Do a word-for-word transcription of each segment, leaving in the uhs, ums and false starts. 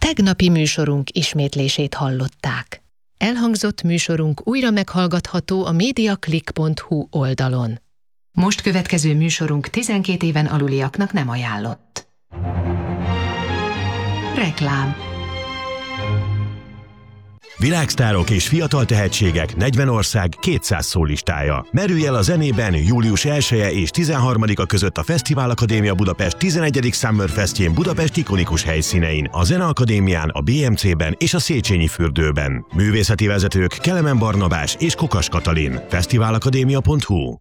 Tegnapi műsorunk ismétlését hallották. Elhangzott műsorunk újra meghallgatható a mediaclick pont hu oldalon. Most következő műsorunk tizenkét éven aluliaknak nem ajánlott. Reklám. Világsztárok és fiatal tehetségek negyven ország kétszáz szólistája. Merülj el a zenében július elseje és tizenharmadika között a Fesztivál Akadémia Budapest tizenegyedik Summer Festjén Budapest ikonikus helyszínein, a Zeneakadémián, a bé em cében és a Széchenyi fürdőben. Művészeti vezetők Kelemen Barnabás és Kokas Katalin. fesztiválakadémia pont hu.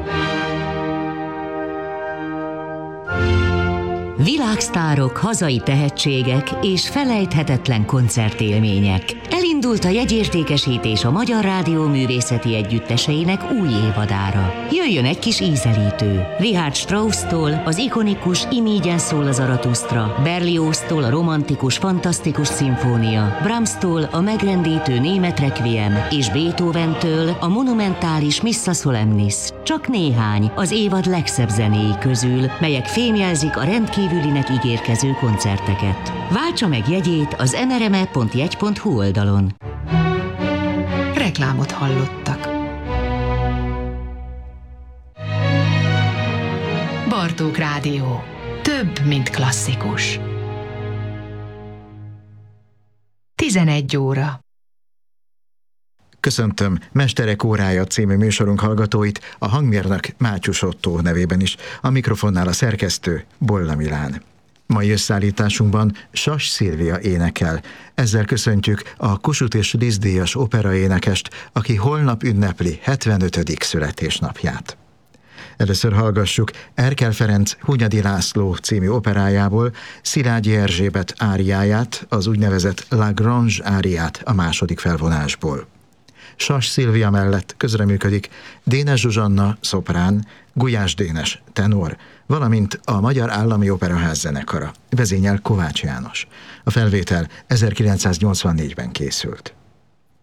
Világsztárok, hazai tehetségek és felejthetetlen koncertélmények. Elindult a jegyértékesítés a Magyar Rádió művészeti együtteseinek új évadára. Jöjjön egy kis ízelítő. Richard Strauss-tól az ikonikus Imígyen szól a Zaratusztra, Berlioz-tól a romantikus, fantasztikus szimfónia, Brahms-tól a megrendítő német requiem és Beethoven-től a monumentális Missa Solemnis. Csak néhány az évad legszebb zenéi közül, melyek fémjelzik a rendkívülinek ígérkező koncerteket. Váltsa meg jegyét az em er em e pont jegy pont hu oldalon. Reklámot hallottak. Bartók Rádió. Több, mint klasszikus. tizenegy óra. Köszöntöm Mesterek órája című műsorunk hallgatóit, a hangmérnök Mátyus Ottó nevében is, a mikrofonnál a szerkesztő Bolla Milán. Mai összeállításunkban Sas Szilvia énekel. Ezzel köszöntjük a Kossuth és Liszt-díjas operaénekest, aki holnap ünnepli hetvenötödik születésnapját. Először hallgassuk Erkel Ferenc Hunyadi László című operájából Szilágyi Erzsébet áriáját, az úgynevezett La Grange áriát a második felvonásból. Sas Szilvia mellett közreműködik Dénes Zsuzsanna szoprán, Gulyás Dénes tenor, valamint a Magyar Állami Operaház zenekara, vezényel Kovács János. A felvétel ezerkilencszáznyolcvannégyben készült.